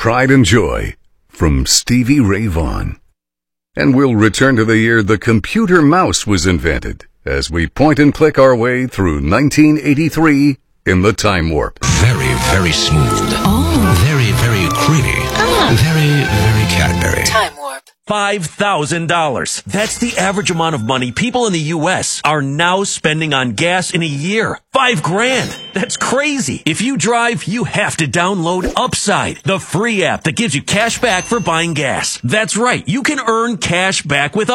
Pride and Joy from Stevie Ray Vaughan. And we'll return to the year the computer mouse was invented as we point and click our way through 1983 in the Time Warp. Very, very smooth. Oh. Very, very creamy. Very, very Cadbury. Time Warp. $5,000. That's the average amount of money people in the U.S. are now spending on gas in a year. $5,000. That's crazy. If you drive, you have to download Upside, the free app that gives you cash back for buying gas. That's right. You can earn cash back with